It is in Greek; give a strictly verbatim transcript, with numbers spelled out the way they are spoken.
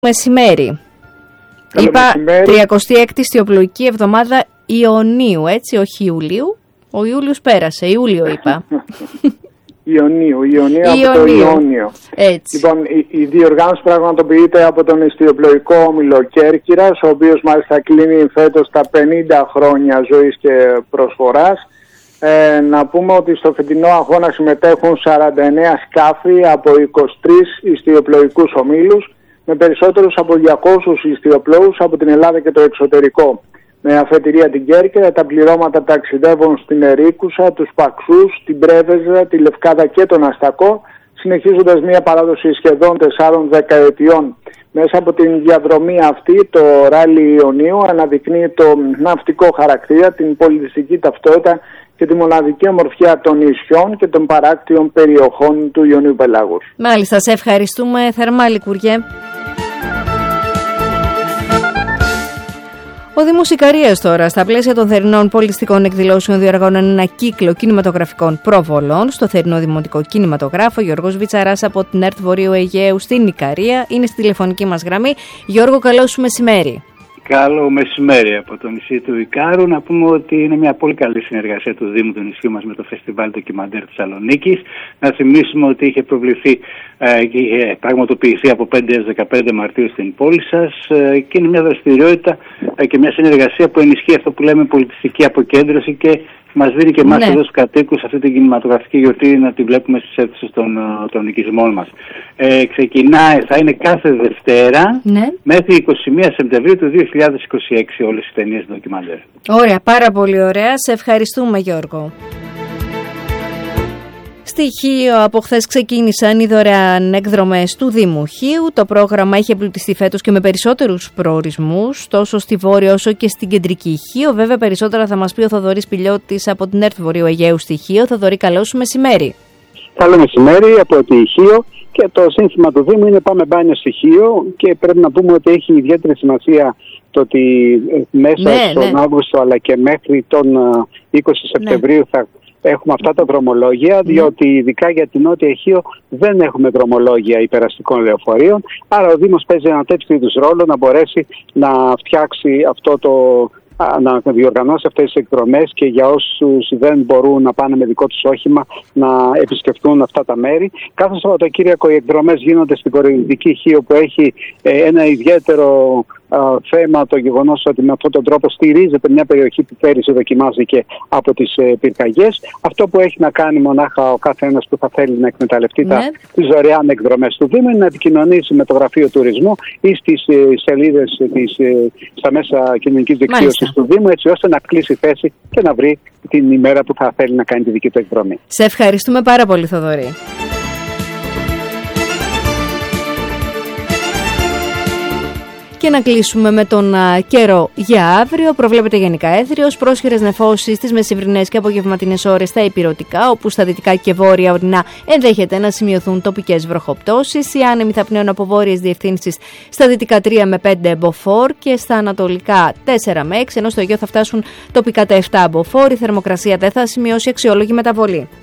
Μεσημέρι. Καλό Είπα μεσημέρι. τριακοστή έκτη στιοπλοϊκή εβδομάδα Ιουνίου, έτσι, όχι Ιουλίου. Ο Ιούλιος πέρασε, Ιούλιο είπα. Ιωνίου, Ιωνίου από Ιωνίου. το Ιόνιο. Έτσι. Λοιπόν, η, η διοργάνωση πραγματοποιείται από τον ιστιοπλοϊκό όμιλο Κέρκυρας, ο οποίος μάλιστα κλείνει φέτος τα πενήντα χρόνια ζωής και προσφοράς. Ε, να πούμε ότι στο φετινό αγώνα συμμετέχουν σαράντα εννέα σκάφη από είκοσι τρεις ιστιοπλοϊκούς ομίλους, με περισσότερους από διακόσιους ιστιοπλόους από την Ελλάδα και το εξωτερικό. Με αφετηρία την Κέρκυρα, τα πληρώματα ταξιδεύουν στην Ερίκουσα, τους Παξούς, την Πρέβεζα, τη Λευκάδα και τον Αστακό, συνεχίζοντας μια παράδοση σχεδόν τεσσάρων δεκαετιών. Μέσα από την διαδρομή αυτή, το Ράλι Ιωνίου αναδεικνύει το ναυτικό χαρακτήρα, την πολιτιστική ταυτότητα και τη μοναδική ομορφιά των νησιών και των παράκτιων περιοχών του Ιωνίου Πελάγους. Μάλιστα, σε ευχαριστούμε θερμά, Λικουριέ. Ο Δήμος Ικαρίας τώρα, στα πλαίσια των θερινών πολιτιστικών εκδηλώσεων, διοργανώνει ένα κύκλο κινηματογραφικών προβολών στο θερινό δημοτικό κινηματογράφο. Γιώργος Βιτσαράς από την ΕΡΤ Βορείου Αιγαίου στην Ικαρία είναι στη τηλεφωνική μας γραμμή. Γιώργο, καλό σου μεσημέρι. Καλό μεσημέρι από το νησί του Ικάρου. Να πούμε ότι είναι μια πολύ καλή συνεργασία του Δήμου του νησιού μας με το Φεστιβάλ Ντοκιμαντέρ Θεσσαλονίκης. Να θυμίσουμε ότι είχε προβληθεί ε, και είχε πραγματοποιηθεί από πέντε έως δεκαπέντε Μαρτίου στην πόλη σας ε, και είναι μια δραστηριότητα ε, και μια συνεργασία που ενισχύει αυτό που λέμε πολιτιστική αποκέντρωση και μας δίνει και εμάς ναι. εδώ στους κατοίκους αυτή την κινηματογραφική γιορτή να τη βλέπουμε στις αίθουσες των, των οικισμών μας. Ε, ξεκινάει, θα είναι κάθε Δευτέρα ναι. μέχρι εικοστή πρώτη Σεπτεμβρίου του δύο χιλιάδες είκοσι έξι όλες οι ταινίες ντοκιμαντέρ. Ωραία, πάρα πολύ ωραία. Σε ευχαριστούμε, Γιώργο. Στη Χίο από χθες ξεκίνησαν οι δωρεάν εκδρομές του Δήμου Χίου. Το πρόγραμμα είχε εμπλουτιστεί φέτος και με περισσότερους προορισμούς, τόσο στη Βόρεια όσο και στην κεντρική Χίο. Βέβαια, περισσότερα θα μας πει ο Θοδωρής Πηλιώτης από την ΕΡΤ Βορείου Αιγαίου στη Χίο. Θοδωρή, καλό σου μεσημέρι. Καλό μεσημέρι από τη Χίο. Και το σύνθημα του Δήμου είναι πάμε μπάνιο στη Χίο και πρέπει να πούμε ότι έχει ιδιαίτερη σημασία το ότι μέσα ναι, στον ναι. Αύγουστο αλλά και μέχρι τον είκοσι Σεπτεμβρίου ναι. θα έχουμε αυτά τα δρομολόγια, ναι. διότι ειδικά για την Νότια Χίο δεν έχουμε δρομολόγια υπεραστικών λεωφορείων. Άρα ο Δήμος παίζει ένα τέτοιο είδους ρόλο να μπορέσει να φτιάξει αυτό το, να διοργανώσει αυτές τις εκδρομές και για όσους δεν μπορούν να πάνε με δικό τους όχημα να επισκεφτούν αυτά τα μέρη. Κάθε Σαββατοκύριακο οι εκδρομές γίνονται στην Κορινθική Χίο που έχει ε, ένα ιδιαίτερο Uh, θέμα το γεγονός ότι με αυτόν τον τρόπο στηρίζεται μια περιοχή που πέρυσι δοκιμάστηκε από τις ε, πυρκαγιές. Αυτό που έχει να κάνει μονάχα ο κάθε ένας που θα θέλει να εκμεταλλευτεί ναι. τις δωρεάν εκδρομές του Δήμου είναι να επικοινωνήσει με το Γραφείο Τουρισμού ή στις ε, σελίδες της, ε, στα μέσα κοινωνικής δικτύωσης του Δήμου, έτσι ώστε να κλείσει θέση και να βρει την ημέρα που θα θέλει να κάνει τη δική του εκδρομή. Σε ευχαριστούμε πάρα πολύ, Θοδωρή. Και να κλείσουμε με τον α, καιρό για αύριο. Προβλέπεται γενικά έθριος, πρόσχερες νεφώσεις στις μεσημβρινές και απογευματινές ώρες στα ηπειρωτικά, όπου στα δυτικά και βόρεια ορεινά ενδέχεται να σημειωθούν τοπικές βροχοπτώσεις. Οι άνεμοι θα πνέουν από βόρειες διευθύνσεις στα δυτικά τρία με πέντε μποφόρ και στα ανατολικά τέσσερα με έξι, ενώ στο Αιγαίο θα φτάσουν τοπικά τα επτά μποφόρ. Η θερμοκρασία δεν θα σημειώσει αξιόλογη μεταβολή.